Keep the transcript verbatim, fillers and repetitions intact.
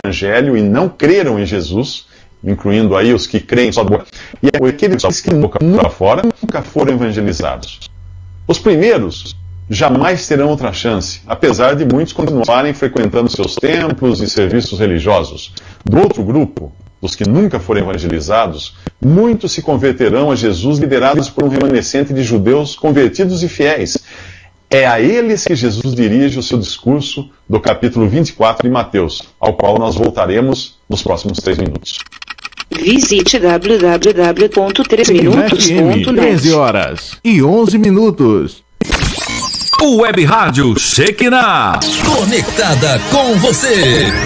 evangelho e não creram em Jesus, incluindo aí os que creem só do... e aqueles que nunca fora nunca foram evangelizados. Os primeiros jamais terão outra chance, apesar de muitos continuarem frequentando seus templos e serviços religiosos. Do outro grupo, os que nunca foram evangelizados, muitos se converterão a Jesus liderados por um remanescente de judeus convertidos e fiéis. É a eles que Jesus dirige o seu discurso do capítulo vinte e quatro de Mateus, ao qual nós voltaremos nos próximos três minutos. Visite w w w ponto três minutos ponto net. treze horas e onze minutos. O Web Rádio Shekinah, conectada com você.